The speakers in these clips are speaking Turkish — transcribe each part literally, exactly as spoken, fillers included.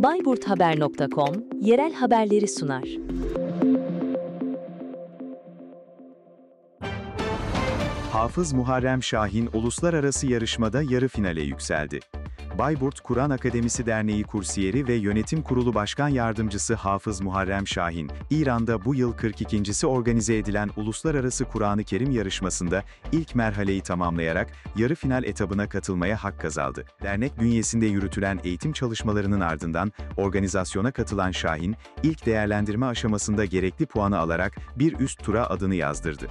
bayburthaber nokta com yerel haberleri sunar. Hafız Muharrem Şahin uluslararası yarışmada yarı finale yükseldi. Bayburt Kur'an Akademisi Derneği kursiyeri ve Yönetim Kurulu Başkan Yardımcısı Hafız Muharrem Şahin, İran'da bu yıl kırk ikincisi organize edilen Uluslararası Kur'an-ı Kerim yarışmasında ilk merhaleyi tamamlayarak yarı final etabına katılmaya hak kazandı. Dernek bünyesinde yürütülen eğitim çalışmalarının ardından organizasyona katılan Şahin, ilk değerlendirme aşamasında gerekli puanı alarak bir üst tura adını yazdırdı.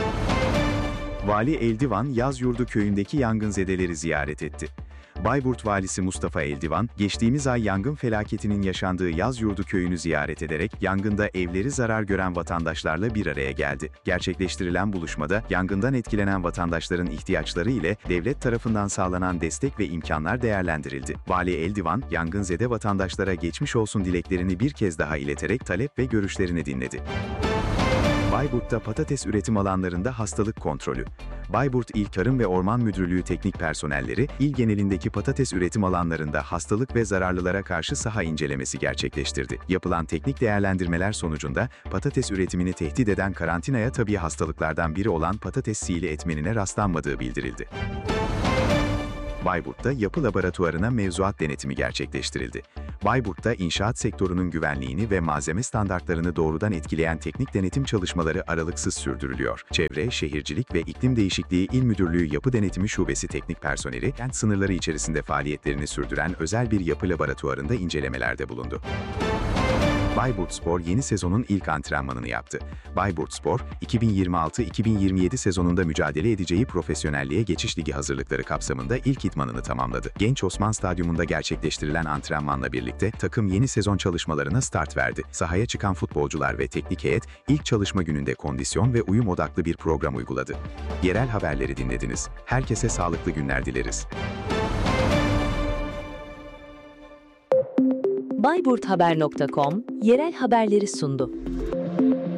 Vali Eldivan, Yazyurdu köyündeki yangınzedeleri ziyaret etti. Bayburt Valisi Mustafa Eldivan, geçtiğimiz ay yangın felaketinin yaşandığı Yazyurdu köyünü ziyaret ederek yangında evleri zarar gören vatandaşlarla bir araya geldi. Gerçekleştirilen buluşmada yangından etkilenen vatandaşların ihtiyaçları ile devlet tarafından sağlanan destek ve imkanlar değerlendirildi. Vali Eldivan, yangınzede vatandaşlara geçmiş olsun dileklerini bir kez daha ileterek talep ve görüşlerini dinledi. Bayburt'ta patates üretim alanlarında hastalık kontrolü. Bayburt İl Tarım ve Orman Müdürlüğü teknik personelleri, il genelindeki patates üretim alanlarında hastalık ve zararlılara karşı saha incelemesi gerçekleştirdi. Yapılan teknik değerlendirmeler sonucunda patates üretimini tehdit eden karantinaya tabi hastalıklardan biri olan patates sili etmenine rastlanmadığı bildirildi. Bayburt'ta yapı laboratuvarına mevzuat denetimi gerçekleştirildi. Bayburt'ta inşaat sektörünün güvenliğini ve malzeme standartlarını doğrudan etkileyen teknik denetim çalışmaları aralıksız sürdürülüyor. Çevre, Şehircilik ve İklim Değişikliği İl Müdürlüğü Yapı Denetimi Şubesi teknik personeli, kent sınırları içerisinde faaliyetlerini sürdüren özel bir yapı laboratuvarında incelemelerde bulundu. Bayburtspor yeni sezonun ilk antrenmanını yaptı. Bayburtspor, iki bin yirmi altı iki bin yirmi yedi sezonunda mücadele edeceği Profesyonelliğe Geçiş Ligi hazırlıkları kapsamında ilk idmanını tamamladı. Genç Osman Stadyumunda gerçekleştirilen antrenmanla birlikte takım yeni sezon çalışmalarına start verdi. Sahaya çıkan futbolcular ve teknik heyet ilk çalışma gününde kondisyon ve uyum odaklı bir program uyguladı. Yerel haberleri dinlediniz. Herkese sağlıklı günler dileriz. bayburthaber nokta com yerel haberleri sundu.